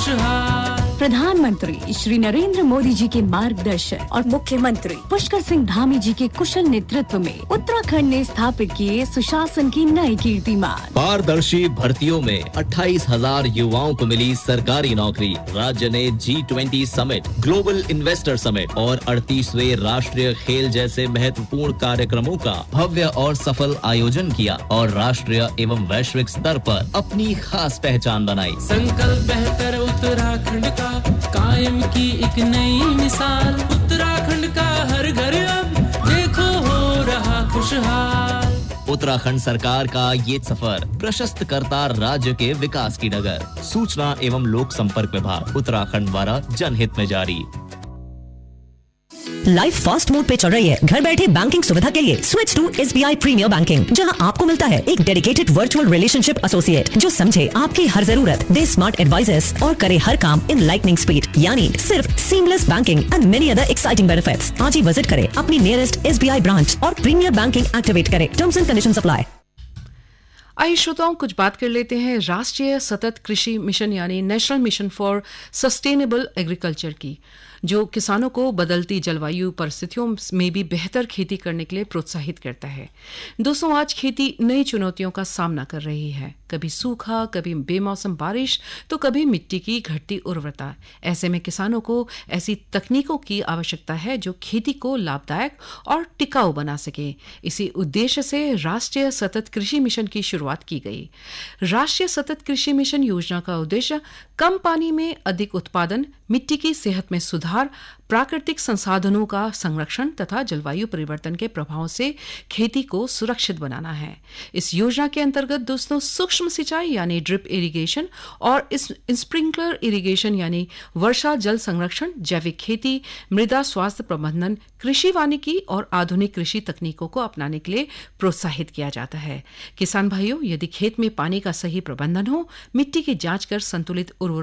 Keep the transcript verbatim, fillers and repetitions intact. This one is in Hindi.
खुशहाल। प्रधानमंत्री श्री नरेंद्र मोदी जी के मार्गदर्शन और मुख्यमंत्री पुष्कर सिंह धामी जी के कुशल नेतृत्व में उत्तराखंड ने स्थापित किए सुशासन की नई कीर्तिमान। पारदर्शी भर्तियों में अट्ठाईस हजार युवाओं को मिली सरकारी नौकरी। राज्य ने G twenty summit, global investor summit और अड़तीसवें राष्ट्रीय खेल जैसे महत्वपूर्ण कार्यक्रमों का भव्य और सफल आयोजन किया और राष्ट्रीय एवं वैश्विक स्तर पर अपनी खास पहचान बनाई। संकल्प बेहतर उत्तराखंड का, कायम की एक नई मिसाल। उत्तराखंड का हर घर अब देखो हो रहा खुशहाल। उत्तराखंड सरकार का ये सफर प्रशस्त करता राज्य के विकास की डगर। सूचना एवं लोक संपर्क विभाग उत्तराखंड द्वारा जनहित में जारी। लाइफ फास्ट मोड पे चल रही है। घर बैठे बैंकिंग सुविधा के लिए switch to SBI premiere banking, जहां आपको मिलता है एक डेडिकेटेड वर्चुअल रिलेशनशिप एसोसिएट जो समझे आपकी हर जरूरत, दे स्मार्ट एडवाइजर्स और करे हर काम इन लाइटनिंग स्पीड, यानी सिर्फ seamless banking and many other exciting benefits. आज ही विजिट करें अपनी नियरेस्ट एसबीआई ब्रांच और प्रीमियर बैंकिंग एक्टिवेट करें। Terms and conditions apply. आइए श्रोताओं, कुछ बात कर लेते हैं राष्ट्रीय सतत कृषि मिशन यानी national mission for sustainable agriculture की, जो किसानों को बदलती जलवायु परिस्थितियों में भी बेहतर खेती करने के लिए प्रोत्साहित करता है। दोस्तों, आज खेती नई चुनौतियों का सामना कर रही है। कभी सूखा, कभी बेमौसम बारिश, तो कभी मिट्टी की घटती उर्वरता। ऐसे में किसानों को ऐसी तकनीकों की आवश्यकता है जो खेती को लाभदायक और टिकाऊ बना सके। इसी उद्देश्य से राष्ट्रीय सतत कृषि मिशन की शुरुआत की गई। राष्ट्रीय सतत कृषि मिशन योजना का उद्देश्य कम पानी में अधिक उत्पादन, मिट्टी की सेहत में सुधार, प्राकृतिक संसाधनों का संरक्षण तथा जलवायु परिवर्तन के प्रभाव से खेती को सुरक्षित बनाना है। इस योजना के अंतर्गत दोस्तों सूक्ष्म सिंचाई यानी ड्रिप इरिगेशन और इस स्प्रिंकलर इरिगेशन यानी वर्षा जल संरक्षण, जैविक खेती, मृदा स्वास्थ्य प्रबंधन, कृषि वानिकी और आधुनिक कृषि तकनीकों को अपनाने के लिए प्रोत्साहित किया जाता है। किसान भाइयों, यदि खेत में पानी का सही प्रबंधन हो, मिट्टी की जांच कर संतुलित उर्वरक